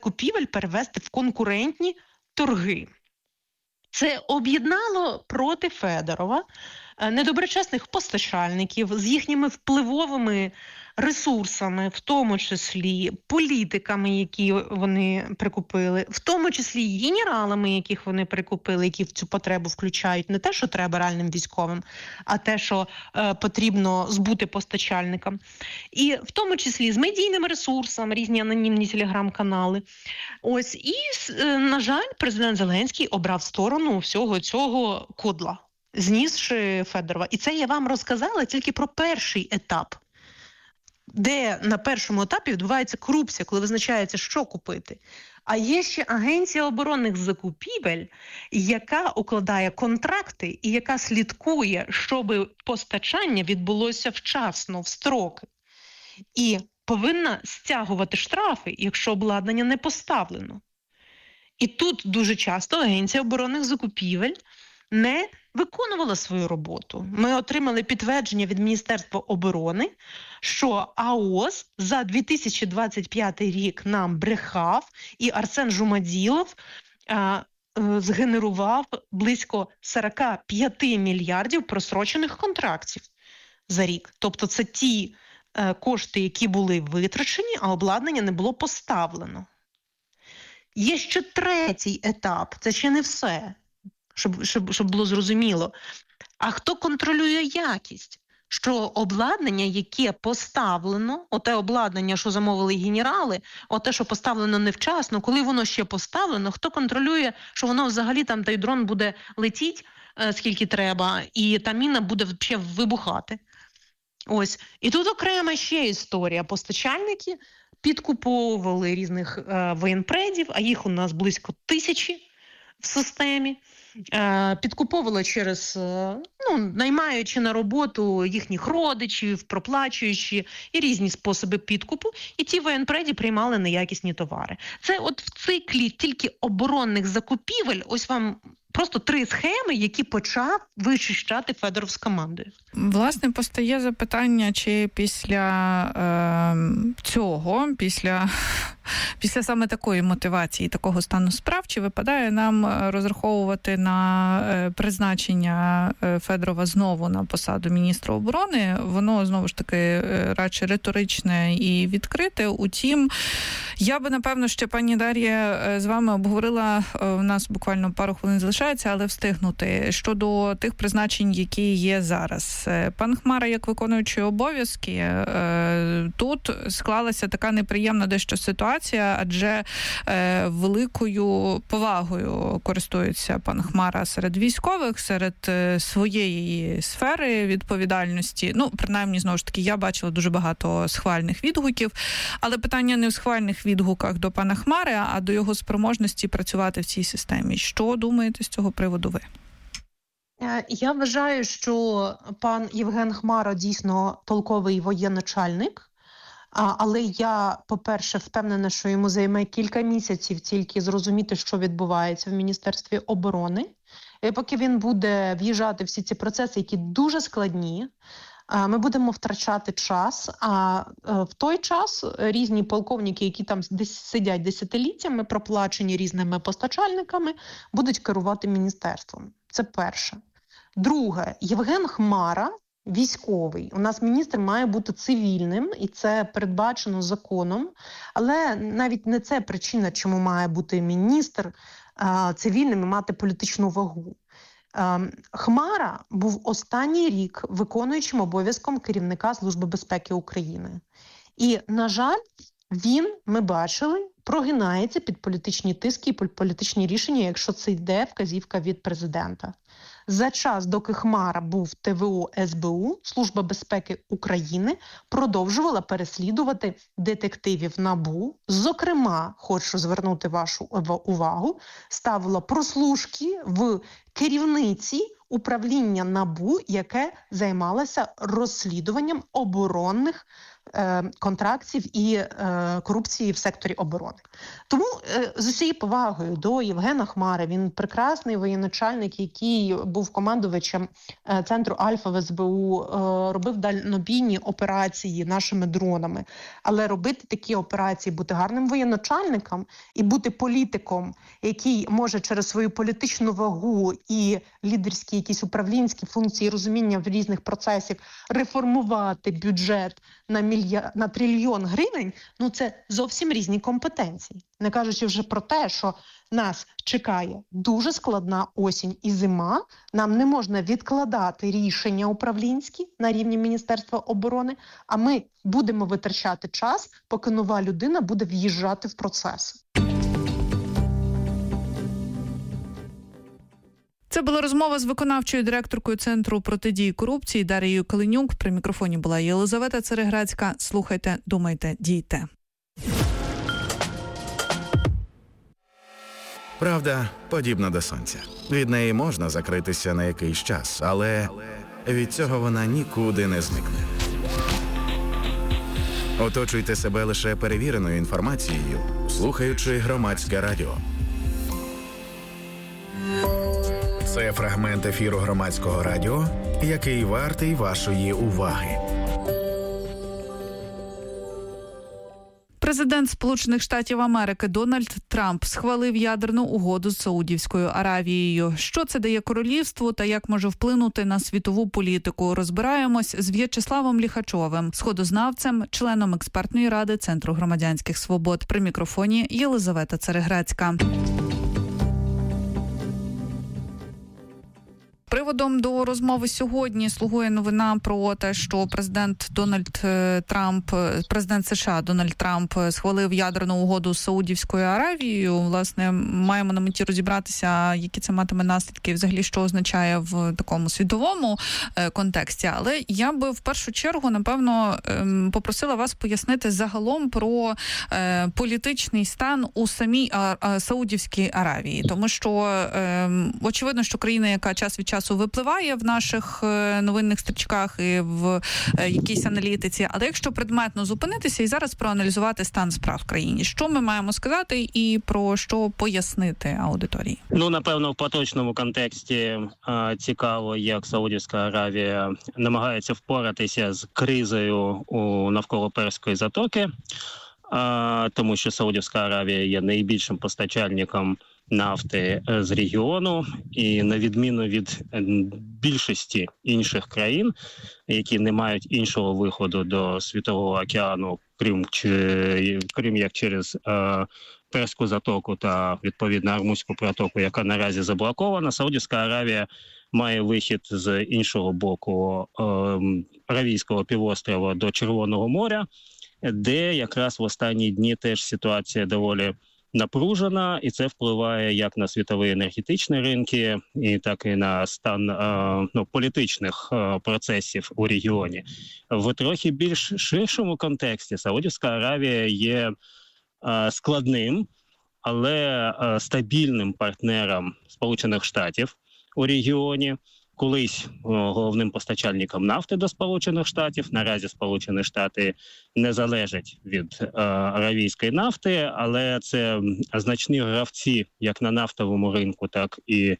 закупівель перевести в конкурентні торги. Це об'єднало проти Федорова недоброчесних постачальників з їхніми впливовими ресурсами, в тому числі політиками, які вони прикупили, в тому числі і генералами, яких вони прикупили, які в цю потребу включають не те, що треба реальним військовим, а те, що потрібно збути постачальникам. І в тому числі з медійними ресурсами, різні анонімні телеграм-канали. Ось, і, на жаль, президент Зеленський обрав сторону всього цього кодла, знісши Федорова. І це я вам розказала тільки про перший етап, де на першому етапі відбувається корупція, коли визначається, що купити. А є ще Агенція оборонних закупівель, яка укладає контракти і яка слідкує, щоб постачання відбулося вчасно, в строки. І повинна стягувати штрафи, якщо обладнання не поставлено. І тут дуже часто Агенція оборонних закупівель не виконувала свою роботу. Ми отримали підтвердження від Міністерства оборони, що АОС за 2025 рік нам брехав, і Арсен Жумаділов згенерував близько 45 мільярдів просрочених контрактів за рік. Тобто це ті кошти, які були витрачені, а обладнання не було поставлено. Є ще третій етап, це ще не все, щоб було зрозуміло. А хто контролює якість? Що обладнання, яке поставлено, оте обладнання, що замовили генерали, оте, що поставлено невчасно, коли воно ще поставлено, хто контролює, що воно взагалі там той дрон буде летіть, скільки треба, і та міна буде ще вибухати. Ось. І тут окрема ще історія. Постачальники підкуповували різних воєнпредів, а їх у нас близько 1000 в системі. Підкуповували через, наймаючи на роботу їхніх родичів, проплачуючи, і різні способи підкупу, і ті воєнпреді приймали неякісні товари. Це от в циклі тільки оборонних закупівель, ось вам просто 3 схеми, які почав вичищати Федоров з командою. Власне, постає запитання, чи після цього, після саме такої мотивації, такого стану справ, чи випадає нам розраховувати на призначення Федорова знову на посаду міністра оборони? Воно, знову ж таки, радше риторичне і відкрите. Утім, я би, напевно, ще, пані Дар'я, з вами обговорила, у нас буквально пару хвилин залишається, але встигнути, щодо тих призначень, які є зараз. Пан Хмара, як виконуючий обов'язки, тут склалася така неприємна дещо ситуація, адже великою повагою користується пан Хмара серед військових, серед своєї сфери відповідальності. Принаймні, знову ж таки, я бачила дуже багато схвальних відгуків, але питання не в схвальних відгуках до пана Хмари, а до його спроможності працювати в цій системі. Що думаєте з цього приводу ви? Я вважаю, що пан Євген Хмара дійсно толковий воєначальник, але я, по-перше, впевнена, що йому займе кілька місяців тільки зрозуміти, що відбувається в Міністерстві оборони. І поки він буде в'їжджати в всі ці процеси, які дуже складні, ми будемо втрачати час, а в той час різні полковники, які там десь сидять десятиліттями, проплачені різними постачальниками, будуть керувати міністерством. Це перше. Друге, Євген Хмара військовий. У нас міністр має бути цивільним, і це передбачено законом, але навіть не це причина, чому має бути міністр цивільним і мати політичну вагу. Хмара був останній рік виконуючим обов'язком керівника Служби безпеки України. І, на жаль, він, ми бачили, прогинається під політичні тиски і політичні рішення, якщо це йде вказівка від президента. За час, доки Хмара був в ТВО СБУ, Служба безпеки України продовжувала переслідувати детективів НАБУ. Зокрема, хочу звернути вашу увагу, ставила прослушки в керівниці управління НАБУ, яке займалося розслідуванням оборонних контрактів і корупції в секторі оборони. Тому з усією повагою до Євгена Хмари, він прекрасний воєначальник, який був командувачем центру Альфа в СБУ, робив дальнобійні операції нашими дронами. Але робити такі операції, бути гарним воєначальником і бути політиком, який може через свою політичну вагу і лідерські якісь управлінські функції розуміння в різних процесів реформувати бюджет на трильйон гривень, ну це зовсім різні компетенції. Не кажучи вже про те, що нас чекає дуже складна осінь і зима, нам не можна відкладати рішення управлінські на рівні Міністерства оборони, а ми будемо витрачати час, поки нова людина буде в'їжджати в процес. Це була розмова з виконавчою директоркою Центру протидії корупції Дарією Калинюк. При мікрофоні була Єлизавета Цереграцька. Слухайте, думайте, дійте. Правда подібна до сонця. Від неї можна закритися на якийсь час, але від цього вона нікуди не зникне. Оточуйте себе лише перевіреною інформацією, слухаючи Громадське радіо. Це фрагмент ефіру Громадського радіо, який вартий вашої уваги. Президент Сполучених Штатів Америки Дональд Трамп схвалив ядерну угоду з Саудівською Аравією. Що це дає королівству та як може вплинути на світову політику? Розбираємось з В'ячеславом Ліхачовим, сходознавцем, членом експертної ради Центру громадянських свобод. При мікрофоні Єлизавета Цереграцька. Приводом до розмови сьогодні слугує новина про те, що президент США Дональд Трамп схвалив ядерну угоду з Саудівською Аравією. Власне, маємо на меті розібратися, які це матиме наслідки, взагалі, що означає в такому світовому контексті. Але я би в першу чергу, напевно, попросила вас пояснити загалом про політичний стан у самій Саудівській Аравії. Тому що очевидно, що країна, яка час від часу випливає в наших новинних стрічках і в якійсь аналітиці. Але якщо предметно зупинитися і зараз проаналізувати стан справ в країні, що ми маємо сказати і про що пояснити аудиторії? Ну, напевно, в поточному контексті цікаво, як Саудівська Аравія намагається впоратися з кризою навколо Перської затоки, тому що Саудівська Аравія є найбільшим постачальником нафти з регіону, і на відміну від більшості інших країн, які не мають іншого виходу до Світового океану, крім як через Перську затоку та відповідно Ормузьку протоку, яка наразі заблокована, Саудівська Аравія має вихід з іншого боку Аравійського півострова до Червоного моря, де якраз в останні дні теж ситуація доволі напружена, і це впливає як на світові енергетичні ринки, і так і на стан політичних процесів у регіоні. В трохи більш ширшому контексті Саудівська Аравія є складним, але стабільним партнером Сполучених Штатів у регіоні. Колись головним постачальником нафти до Сполучених Штатів. Наразі Сполучені Штати не залежать від аравійської нафти, але це значні гравці як на нафтовому ринку, так і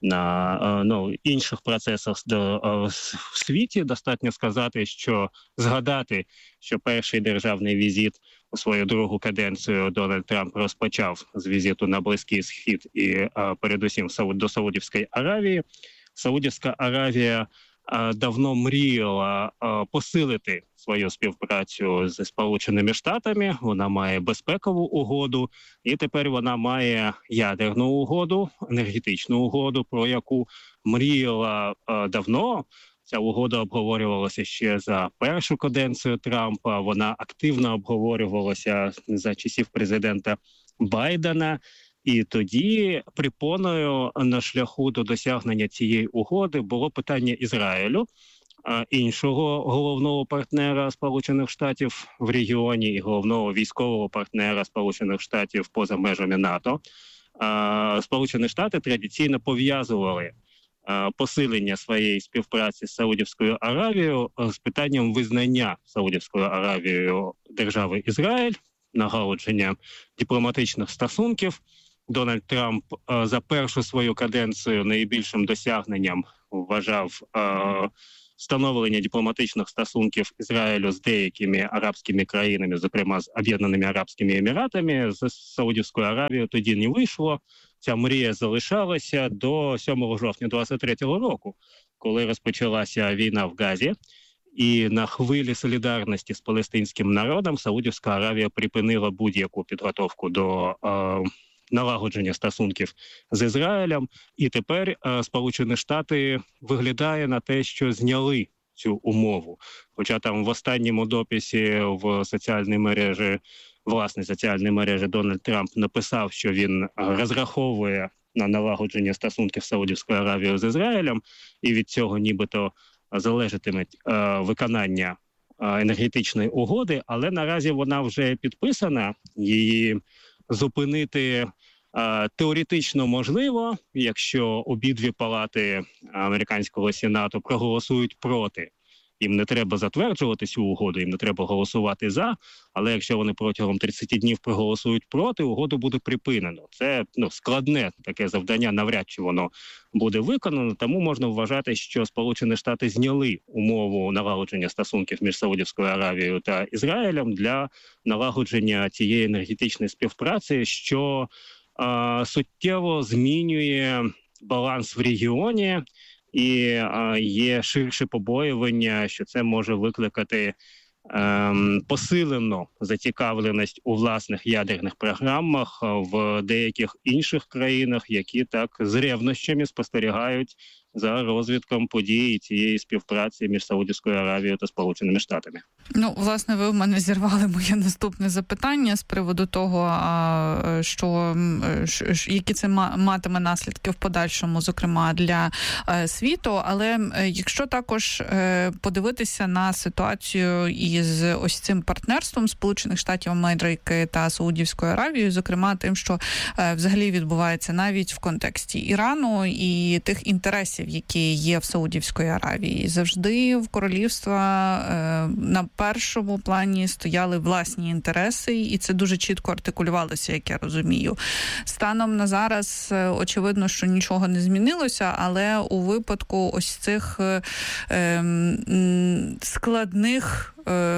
на інших процесах в світі. Достатньо згадати, що перший державний візит у свою другу каденцію Дональд Трамп розпочав з візиту на Близький Схід і передусім до Саудівської Аравії. Саудівська Аравія давно мріяла посилити свою співпрацю зі Сполученими Штатами. Вона має безпекову угоду, і тепер вона має ядерну угоду, енергетичну угоду, про яку мріяла давно. Ця угода обговорювалася ще за першу каденцію Трампа. Вона активно обговорювалася за часів президента Байдена. І тоді препоною на шляху до досягнення цієї угоди було питання Ізраїлю, іншого головного партнера Сполучених Штатів в регіоні і головного військового партнера Сполучених Штатів поза межами НАТО. Сполучені Штати традиційно пов'язували посилення своєї співпраці з Саудівською Аравією з питанням визнання Саудівською Аравією держави Ізраїль, налагодження дипломатичних стосунків. Дональд Трамп за першу свою каденцію найбільшим досягненням вважав встановлення дипломатичних стосунків Ізраїлю з деякими арабськими країнами, зокрема з Об'єднаними Арабськими Еміратами. З Саудівською Аравією тоді не вийшло. Ця мрія залишалася до 7 жовтня 23-го року, коли розпочалася війна в Газі. І на хвилі солідарності з палестинським народом Саудівська Аравія припинила будь-яку підготовку до налагодження стосунків з Ізраїлем. І тепер Сполучені Штати виглядає на те, що зняли цю умову. Хоча там в останньому дописі в соціальній мережі, власній соціальній мережі, Дональд Трамп написав, що він розраховує на налагодження стосунків Саудівської Аравії з Ізраїлем, і від цього нібито залежатиме виконання енергетичної угоди, але наразі вона вже підписана, її зупинити теоретично можливо, якщо обидві палати американського сенату проголосують проти. Їм не треба затверджувати цю угоду, їм не треба голосувати за, але якщо вони протягом 30 днів проголосують проти, угоду буде припинено. Це складне таке завдання, навряд чи воно буде виконано, тому можна вважати, що Сполучені Штати зняли умову налагодження стосунків між Саудівською Аравією та Ізраїлем для налагодження цієї енергетичної співпраці, що суттєво змінює баланс в регіоні, і є ширше побоювання, що це може викликати посилену зацікавленість у власних ядерних програмах в деяких інших країнах, які так з ревнощами спостерігають за розвитком подій цієї співпраці між Саудівською Аравією та Сполученими Штатами. Власне, ви в мене зірвали моє наступне запитання з приводу того, які це матиме наслідки в подальшому, зокрема для світу. Але якщо також подивитися на ситуацію із ось цим партнерством Сполучених Штатів Америки та Саудівською Аравією, зокрема тим, що взагалі відбувається навіть в контексті Ірану і тих інтересів, які є в Саудівської Аравії. Завжди в королівства на першому плані стояли власні інтереси, і це дуже чітко артикулювалося, як я розумію. Станом на зараз, очевидно, що нічого не змінилося, але у випадку ось цих складних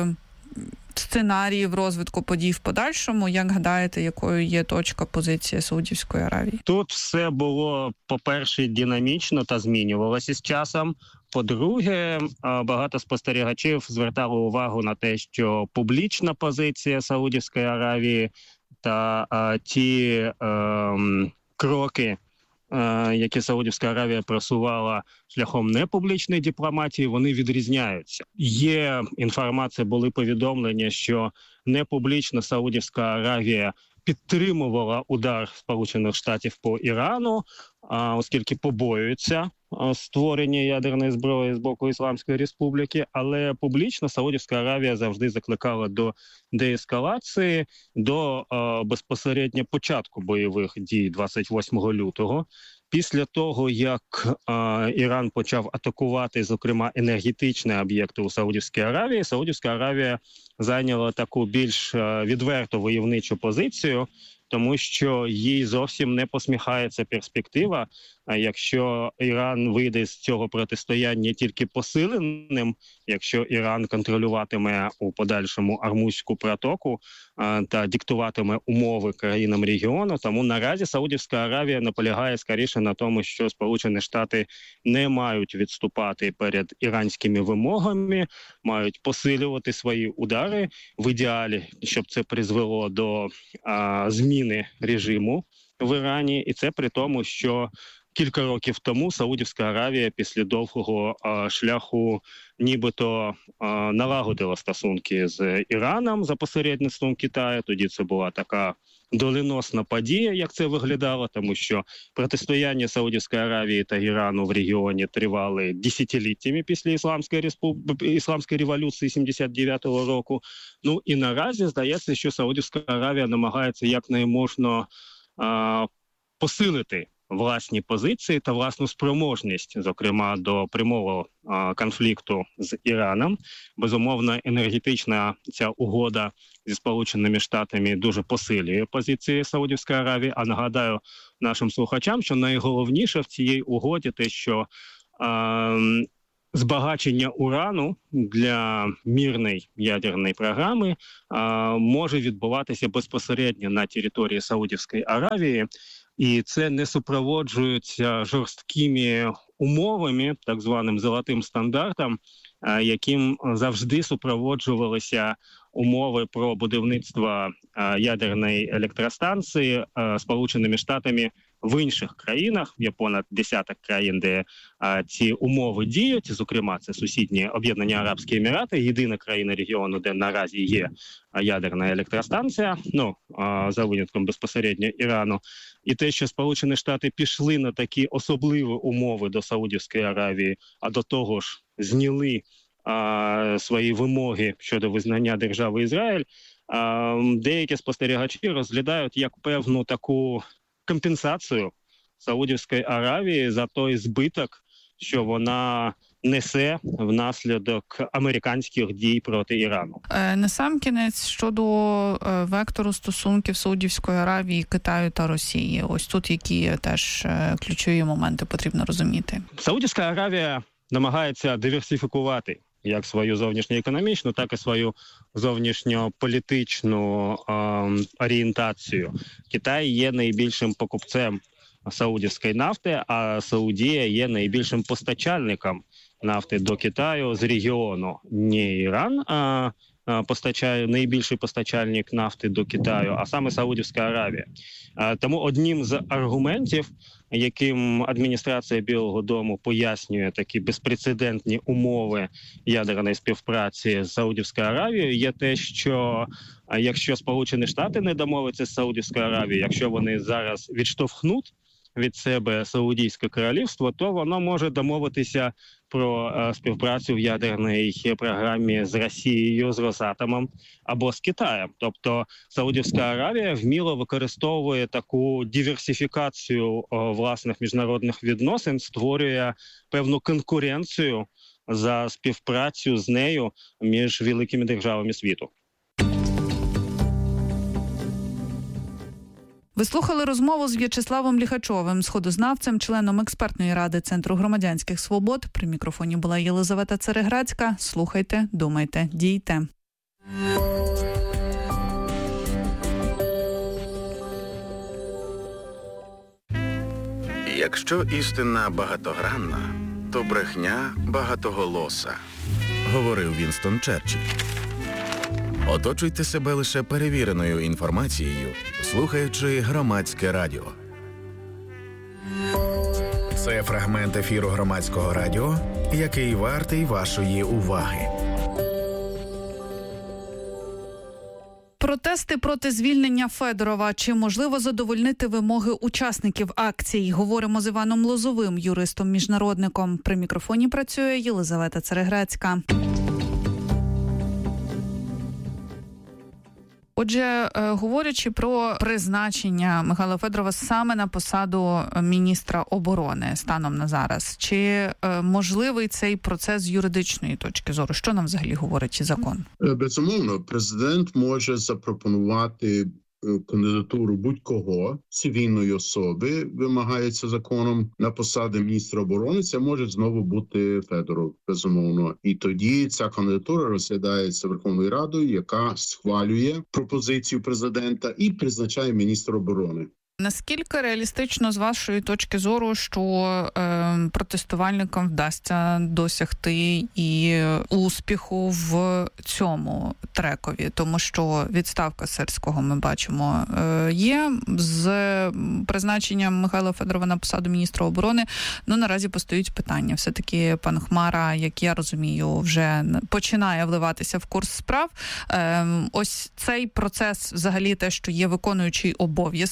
сценаріїв розвитку подій в подальшому, як гадаєте, якою є точка позиції Саудівської Аравії? Тут все було, по-перше, динамічно та змінювалося з часом. По-друге, багато спостерігачів звертали увагу на те, що публічна позиція Саудівської Аравії та ті кроки, які Саудівська Аравія просувала шляхом непублічної дипломатії, вони відрізняються. Є інформація, були повідомлення, що непублічно Саудівська Аравія підтримувала удар Сполучених Штатів по Ірану, оскільки побоюються створення ядерної зброї з боку Ісламської Республіки, але публічно Саудівська Аравія завжди закликала до деескалації, до безпосередньо початку бойових дій 28 лютого. Після того, як Іран почав атакувати, зокрема, енергетичні об'єкти у Саудівській Аравії, Саудівська Аравія зайняла таку більш відверту войовничу позицію, тому що їй зовсім не посміхається перспектива, якщо Іран вийде з цього протистояння тільки посиленим, якщо Іран контролюватиме у подальшому Ормузьку протоку та диктуватиме умови країнам регіону. Тому наразі Саудівська Аравія наполягає скоріше на тому, що Сполучені Штати не мають відступати перед іранськими вимогами, мають посилювати свої удари в ідеалі, щоб це призвело до зміни режиму в Ірані. І це при тому, що кілька років тому Саудівська Аравія після довгого шляху нібито налагодила стосунки з Іраном за посередництвом Китаю. Тоді це була така доленосна подія, як це виглядало, тому що протистояння Саудівської Аравії та Ірану в регіоні тривали десятиліттями після Ісламської революції 79-го року. Ну і наразі здається, що Саудівська Аравія намагається якнайможно посилити власні позиції та власну спроможність, зокрема до прямого конфлікту з Іраном. Безумовно, енергетична ця угода зі Сполученими Штатами дуже посилює позиції Саудівської Аравії. А нагадаю нашим слухачам, що найголовніше в цій угоді те, що збагачення урану для мирної ядерної програми може відбуватися безпосередньо на території Саудівської Аравії, і це не супроводжується жорсткими умовами, так званим золотим стандартом, яким завжди супроводжувалися умови про будівництво ядерної електростанції Сполученими Штатами в інших країнах. Є понад десяток країн, де ці умови діють. Зокрема, це сусідні Об'єднані Арабські Емірати, єдина країна регіону, де наразі є ядерна електростанція, за винятком безпосередньо Ірану. І те, що Сполучені Штати пішли на такі особливі умови до Саудівської Аравії, а до того ж зняли свої вимоги щодо визнання держави Ізраїль, деякі спостерігачі розглядають як певну таку компенсацію Саудівської Аравії за той збиток, що вона несе внаслідок американських дій проти Ірану. Насамкінець, щодо вектору стосунків Саудівської Аравії, Китаю та Росії. Ось тут які теж ключові моменти потрібно розуміти. Саудівська Аравія намагається диверсифікувати як свою зовнішньоекономічну, так і свою зовнішньополітичну орієнтацію. Китай є найбільшим покупцем саудівської нафти, а Саудія є найбільшим постачальником нафти до Китаю з регіону. Не Іран, а найбільший постачальник нафти до Китаю, а саме Саудівська Аравія. Тому одним з аргументів, яким адміністрація Білого дому пояснює такі безпрецедентні умови ядерної співпраці з Саудівською Аравією, є те, що якщо Сполучені Штати не домовляться з Саудівською Аравією, якщо вони зараз відштовхнуть від себе Саудівське королівство, то воно може домовитися про співпрацю в ядерній програмі з Росією, з Росатомом або з Китаєм. Тобто Саудівська Аравія вміло використовує таку диверсифікацію власних міжнародних відносин, створює певну конкуренцію за співпрацю з нею між великими державами світу. Ви слухали розмову з В'ячеславом Ліхачовим, сходознавцем, членом експертної ради Центру громадянських свобод. При мікрофоні була Єлизавета Цереграцька. Слухайте, думайте, дійте. Якщо істина багатогранна, то брехня багатоголоса, говорив Вінстон Черчилль. Оточуйте себе лише перевіреною інформацією, слухаючи Громадське радіо. Це фрагмент ефіру Громадського радіо, який вартий вашої уваги. Протести проти звільнення Федорова. Чи можливо задовольнити вимоги учасників акцій? Говоримо з Іваном Лозовим, юристом-міжнародником. При мікрофоні працює Єлизавета Цереграцька. Отже, говорячи про призначення Михайла Федорова саме на посаду міністра оборони станом на зараз, чи можливий цей процес з юридичної точки зору? Що нам взагалі говорить закон? Безумовно, президент може запропонувати кандидатуру будь-кого, цивільної особи, вимагається законом, на посаду міністра оборони. Це може знову бути Федоров, безумовно. І тоді ця кандидатура розглядається Верховною Радою, яка схвалює пропозицію президента і призначає міністра оборони. Наскільки реалістично, з вашої точки зору, що протестувальникам вдасться досягти і успіху в цьому трекові? Тому що відставка Сирського, ми бачимо, є. З призначенням Михайла Федорова на посаду міністра оборони, наразі постають питання. Все-таки пан Хмара, як я розумію, вже починає вливатися в курс справ. Ось цей процес, взагалі те, що є виконуючий обов'язки, власне,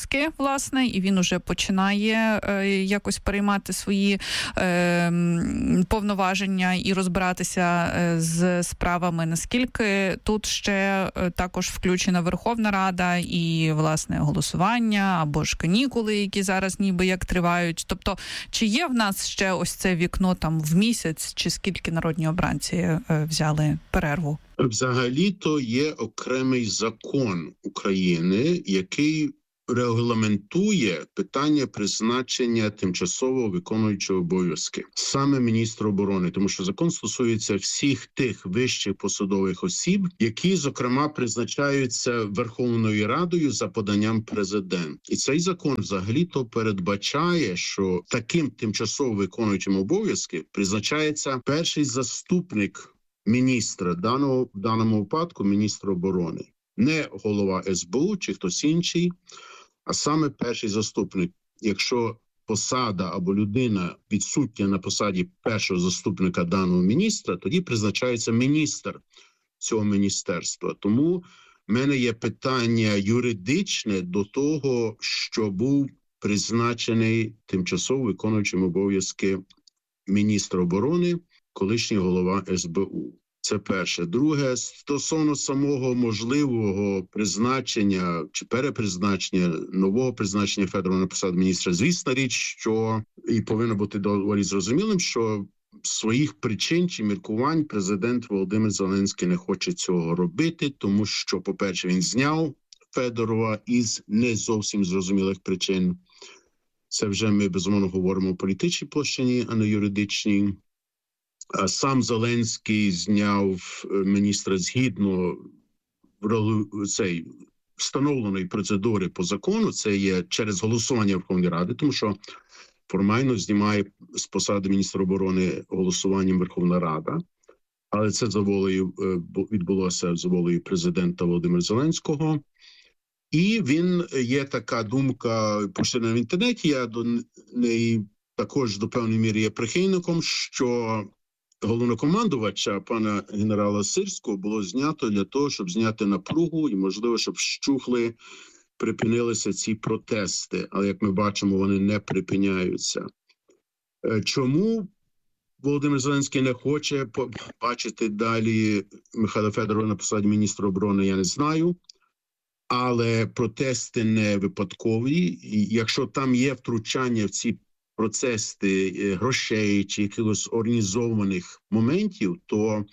власне, і він уже починає якось переймати свої повноваження і розбиратися з справами. Наскільки тут ще також включена Верховна Рада і, власне, голосування або ж канікули, які зараз ніби як тривають. Тобто, чи є в нас ще ось це вікно там в місяць, чи скільки народні обранці взяли перерву? Взагалі-то є окремий закон України, який регламентує питання призначення тимчасово виконуючого обов'язки саме міністра оборони, тому що закон стосується всіх тих вищих посадових осіб, які, зокрема, призначаються Верховною Радою за поданням президента. І цей закон взагалі-то передбачає, що таким тимчасово виконуючим обов'язки призначається перший заступник міністра, в даному випадку міністра оборони. Не голова СБУ чи хтось інший, а саме перший заступник. Якщо посада або людина відсутня на посаді першого заступника даного міністра, тоді призначається міністр цього міністерства. Тому в мене є питання юридичне до того, що був призначений тимчасово виконуючим обов'язки міністра оборони, колишній голова СБУ. Це перше. Друге, стосовно самого можливого призначення чи перепризначення, нового призначення Федорова на посаду міністра, звісна річ, що і повинно бути доволі зрозумілим, що своїх причин чи міркувань президент Володимир Зеленський не хоче цього робити, тому що, по-перше, він зняв Федорова із не зовсім зрозумілих причин. Це вже ми, безумовно, говоримо у політичній площині, а не юридичній. Сам Зеленський зняв міністра згідно встановленої процедури по закону. Це є через голосування Верховної Ради, тому що формально знімає з посади міністра оборони голосуванням Верховна Рада. Але це відбулося за волею президента Володимира Зеленського. І є така думка, поширена в інтернеті, я до неї також до певної міри є прихильником, що головнокомандувача, пана генерала Сирського, було знято для того, щоб зняти напругу і, можливо, щоб припинилися ці протести. Але, як ми бачимо, вони не припиняються. Чому Володимир Зеленський не хоче бачити далі Михайла Федорова на посаді міністра оборони, я не знаю. Але протести не випадкові. І якщо там є втручання в ці процеси грошей чи якихось організованих моментів, то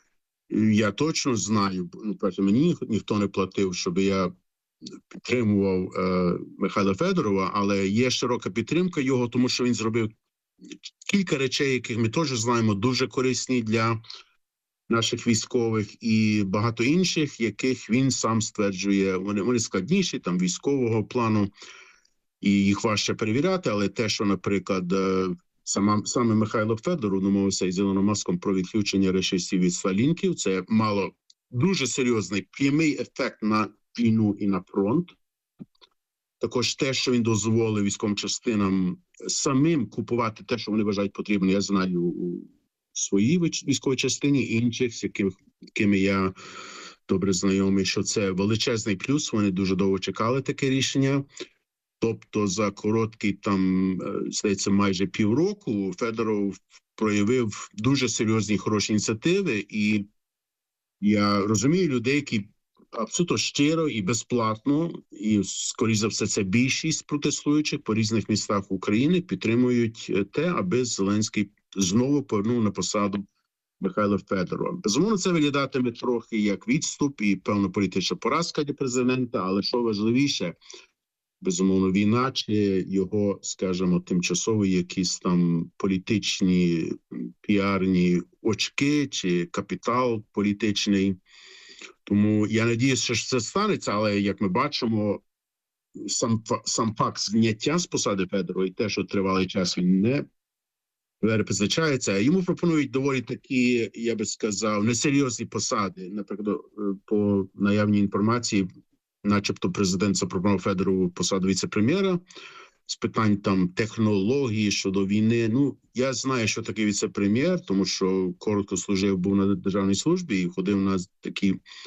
я точно знаю, перше, мені ніхто не платив, щоб я підтримував Михайла Федорова, але є широка підтримка його, тому що він зробив кілька речей, яких ми теж знаємо, дуже корисні для наших військових, і багато інших, яких він сам стверджує, вони складніші, там військового плану, і їх важче перевіряти, але те, що, наприклад, саме Михайло Федоров домовився із Ілоном Маском про відключення рашистів від сталінків, це мало дуже серйозний прямий ефект на війну і на фронт. Також те, що він дозволив військовим частинам самим купувати те, що вони вважають потрібним, я знаю у своїй військовій частині, і інших, з якими я добре знайомий, що це величезний плюс, вони дуже довго чекали таке рішення. Тобто за короткий, здається, майже півроку Федоров проявив дуже серйозні, хороші ініціативи, і я розумію людей, які абсолютно щиро і безплатно, і, скоріш за все, це більшість протестуючих по різних містах України підтримують те, аби Зеленський знову повернув на посаду Михайла Федорова. Безумовно, це виглядатиме трохи як відступ і, певно, політична поразка для президента, але що важливіше, безумовно, війна чи його, скажімо, тимчасові якісь там політичні, піарні очки чи капітал політичний. Тому я надіюся, що це станеться, але, як ми бачимо, сам факт зняття з посади Федорова і те, що тривалий час він не перепризначається, йому пропонують доволі такі, я би сказав, несерйозні посади. Наприклад, по наявній інформації, начебто президент запропонував Федорову посаду віце-прем'єра з питань там технології щодо війни. Ну, я знаю, що таке віце-прем'єр, тому що коротко служив, був на державній службі і ходив на такі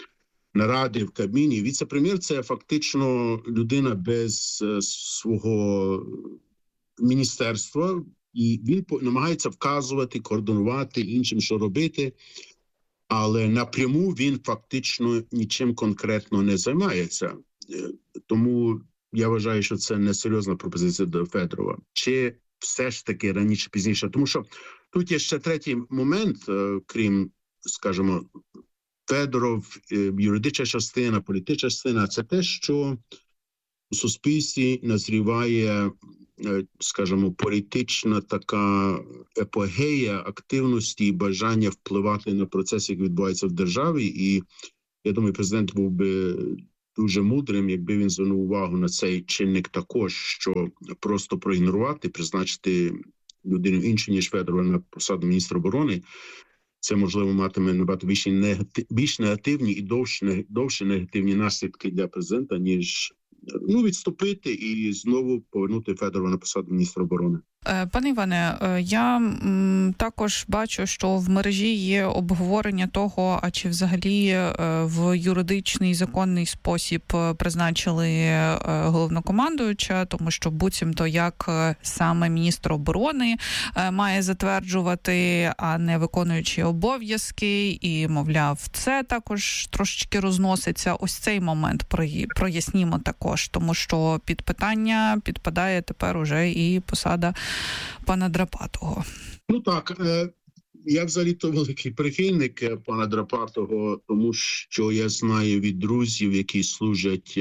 наради в Кабміні. Віце-прем'єр – це фактично людина без свого міністерства, і він намагається вказувати, координувати іншим, що робити, але напряму він фактично нічим конкретно не займається. Тому я вважаю, що це несерйозна пропозиція до Федорова. Чи все ж таки раніше-пізніше? Тому що тут є ще третій момент, крім, скажімо, Федоров, юридична частина, політична частина – це те, що у суспільстві назріває, скажімо, політична така епогея активності і бажання впливати на процеси, які відбуваються в державі. І я думаю, президент був би дуже мудрим, якби він звернув увагу на цей чинник також, що просто проігнорувати, призначити людину іншу, ніж Федорова, на посаду міністра оборони, це, можливо, матиме набагато більш негативні і довше негативні наслідки для президента, ніж відступити і знову повернути Федорова на посаду міністра оборони. Пане Іване, я також бачу, що в мережі є обговорення того, а чи взагалі в юридичний законний спосіб призначили головнокомандуюча, тому що буцімто як саме міністр оборони має затверджувати, а не виконуючи обов'язки, і, мовляв, це також трошечки розноситься. Ось цей момент прояснімо також, тому що під питання підпадає тепер уже і посада пана Драпатого. Ну так, я взагалі-то великий прихильник пана Драпатого, тому що я знаю від друзів, які служать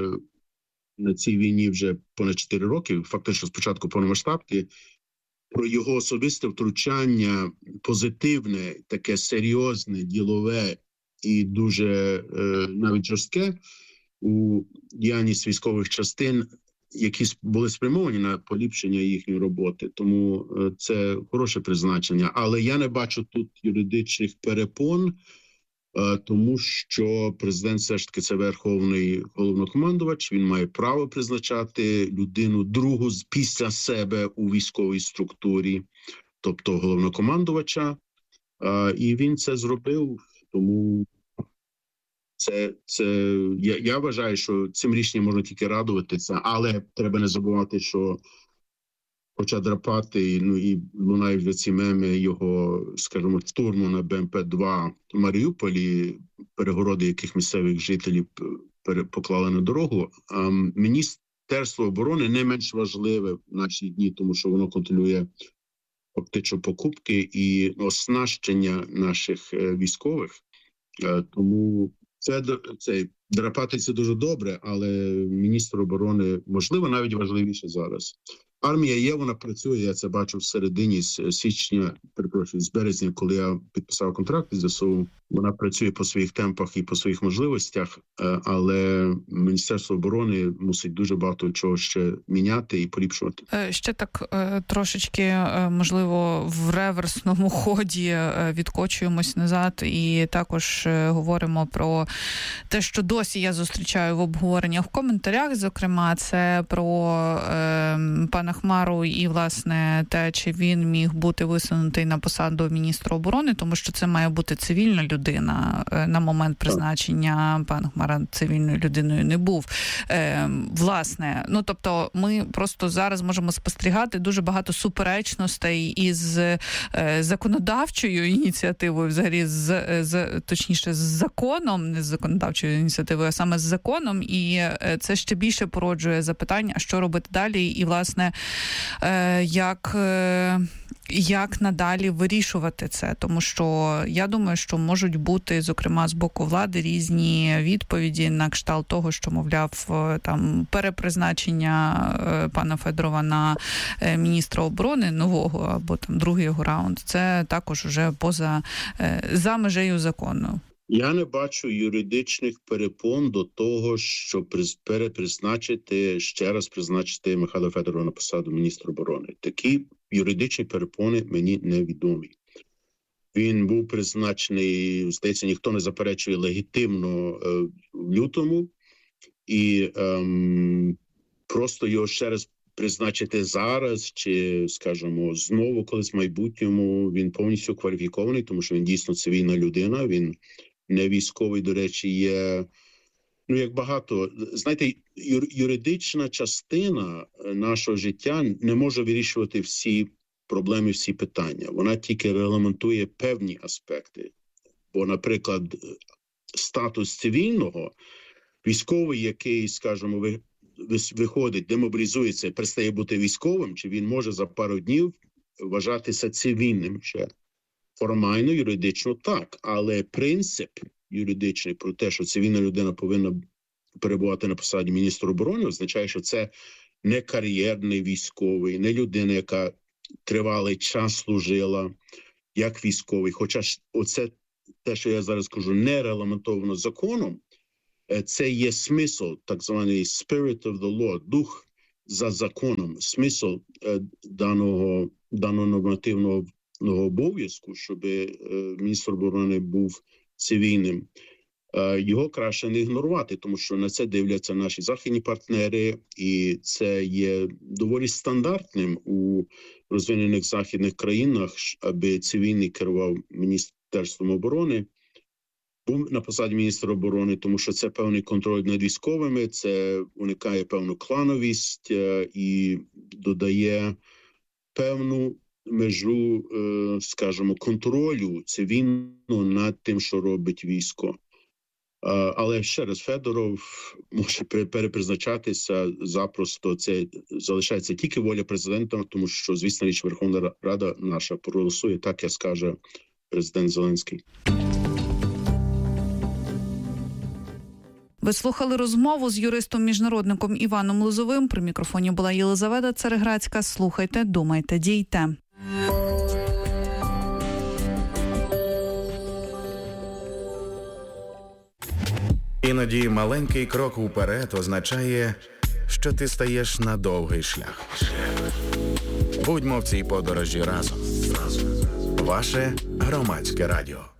на цій війні вже понад 4 роки, фактично спочатку повномасштабки, про його особисте втручання, позитивне, таке серйозне, ділове і дуже навіть жорстке у діяльність військових частин, які були спрямовані на поліпшення їхньої роботи. Тому це хороше призначення. Але я не бачу тут юридичних перепон, тому що президент все ж таки це верховний головнокомандувач, він має право призначати людину другу після себе у військовій структурі, тобто головнокомандувача, і він це зробив, тому я вважаю, що цим рішенням можна тільки радуватися, але треба не забувати, що хоча Драпатий, і лунають вже ці меми його, скажімо, штурму на БМП-2 в Маріуполі, перегороди яких місцевих жителів поклали на дорогу, Міністерство оборони не менш важливе в наші дні, тому що воно контролює фактично покупки і оснащення наших військових, тому це Драпатий це дуже добре, але міністр оборони, можливо, навіть важливіше зараз. Армія є, вона працює, я це бачу в середині з березня, коли я підписав контракт із ЗСУ. Вона працює по своїх темпах і по своїх можливостях, але Міністерство оборони мусить дуже багато чого ще міняти і поліпшувати. Ще так трошечки, можливо, в реверсному ході відкочуємось назад і також говоримо про те, що досі я зустрічаю в обговореннях в коментарях, зокрема, це про пана Хмару і, власне, те, чи він міг бути висунутий на посаду міністра оборони, тому що це має бути цивільна людина. На момент призначення пан Хмара цивільною людиною не був. Власне, тобто ми просто зараз можемо спостерігати дуже багато суперечностей із законодавчою ініціативою, взагалі точніше з законом, не з законодавчою ініціативою, а саме з законом, і це ще більше породжує запитання, що робити далі, і, власне, як надалі вирішувати це, тому що я думаю, що можуть бути, зокрема, з боку влади різні відповіді на кшталт того, що, мовляв, там перепризначення пана Федорова на міністра оборони нового або там другий його раунд, це також уже за межею закону. Я не бачу юридичних перепон до того, щоб ще раз призначити Михайла Федорова на посаду міністра оборони. Такі юридичні перепони мені невідомі. Він був призначений, здається, ніхто не заперечує, легітимно в лютому, і просто його ще раз призначити зараз чи, скажімо, знову колись в майбутньому, він повністю кваліфікований, тому що він дійсно цивільна людина, він не військовий, до речі, є, ну, як багато. Знаєте, юридична частина нашого життя не може вирішувати всі проблеми, всі питання. Вона тільки регламентує певні аспекти. Бо, наприклад, статус цивільного, військовий, який, скажімо, виходить, демобілізується, перестає бути військовим, чи він може за пару днів вважатися цивільним ще? Формально, юридично так, але принцип юридичний про те, що цивільна людина повинна перебувати на посаді міністра оборони, означає, що це не кар'єрний військовий, не людина, яка тривалий час служила як військовий. Хоча ж оце те, що я зараз кажу, не регламентовано законом, це є смисл, так званий spirit of the law, дух за законом, смисл даного нормативного обов'язку, щоб міністр оборони був цивільним. Його краще не ігнорувати, тому що на це дивляться наші західні партнери, і це є доволі стандартним у розвинених західних країнах, аби цивільний керував Міністерством оборони, був на посаді міністра оборони, тому що це певний контроль над військовими, це уникає певну клановість і додає певну межу, скажімо, контролю цивільного над тим, що робить військо. Але ще раз, Федоров може перепризначатися запросто. Це залишається тільки воля президента, тому що, звісно, річ, Верховна Рада наша проголосує так, як скаже президент Зеленський. Ви слухали розмову з юристом-міжнародником Іваном Лозовим. При мікрофоні була Єлизавета Цареградська. Слухайте, думайте, дійте. Іноді маленький крок уперед означає, що ти стаєш на довгий шлях. Будьмо в цій подорожі разом. Ваше Громадське радіо.